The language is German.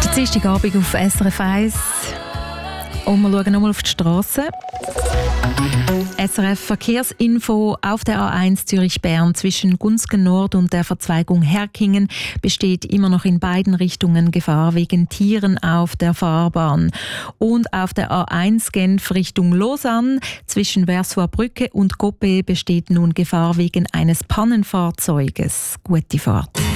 Dienstagabend auf SRF 1 und wir schauen nochmal auf die Straße. SRF Verkehrsinfo auf der A1 Zürich-Bern zwischen Gunzgen Nord und der Verzweigung Herkingen besteht immer noch in beiden Richtungen Gefahr wegen Tieren auf der Fahrbahn. Und auf der A1 Genf Richtung Lausanne zwischen Versoix Brücke und Goppé besteht nun Gefahr wegen eines Pannenfahrzeuges. Gute Fahrt.